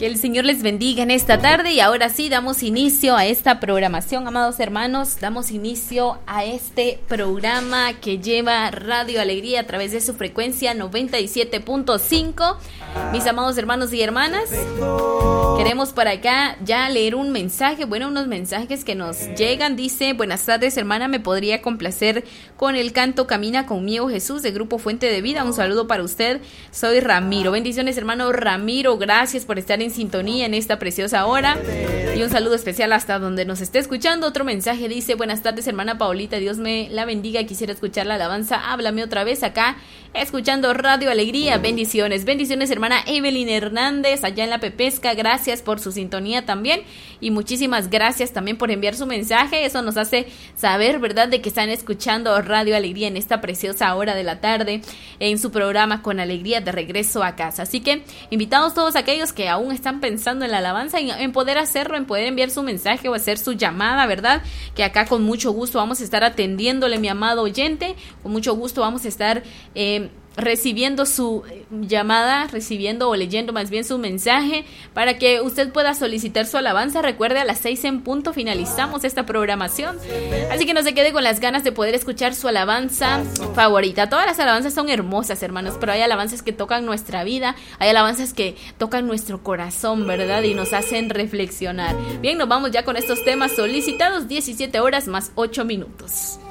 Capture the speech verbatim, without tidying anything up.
Que el Señor les bendiga en esta tarde y ahora sí damos inicio a esta programación, amados hermanos, damos inicio a este programa que lleva Radio Alegría a través de su frecuencia noventa y siete punto cinco. Mis amados hermanos y hermanas, queremos para acá ya leer un mensaje, bueno, unos mensajes que nos llegan. Dice: buenas tardes, hermana, me podría complacer con el canto Camina conmigo Jesús de Grupo Fuente de Vida. Un saludo para usted, soy Ramiro. Bendiciones, hermano Ramiro, gracias por estar en sintonía en esta preciosa hora y un saludo especial hasta donde nos esté escuchando. Otro mensaje dice: buenas tardes, hermana Paulita, Dios me la bendiga, quisiera escuchar la alabanza, háblame otra vez acá, escuchando Radio Alegría. Bendiciones, bendiciones, hermana Evelyn Hernández allá en la Pepesca, gracias por su sintonía también y muchísimas gracias también por enviar su mensaje. Eso nos hace saber, ¿verdad?, de que están escuchando Radio Alegría en esta preciosa hora de la tarde en su programa Con Alegría de regreso a casa. Así que invitados todos aquellos que aún están pensando en la alabanza, en, en poder hacerlo, en poder enviar su mensaje o hacer su llamada, ¿verdad? Que acá con mucho gusto vamos a estar atendiéndole, mi amado oyente, con mucho gusto vamos a estar eh, recibiendo su llamada, recibiendo o leyendo más bien su mensaje para que usted pueda solicitar su alabanza. Recuerde, a las seis en punto finalizamos esta programación, así que no se quede con las ganas de poder escuchar su alabanza favorita. Todas las alabanzas son hermosas, hermanos, pero hay alabanzas que tocan nuestra vida, hay alabanzas que tocan nuestro corazón, ¿verdad? Y nos hacen reflexionar. Bien, nos vamos ya con estos temas solicitados. Diecisiete horas más ocho minutos.